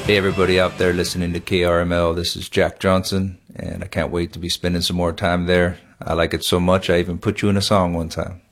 Hey everybody out there listening to KRML, this is Jack Johnson, and I can't wait to be spending some more time there. I like it so much I even put you in a song one time.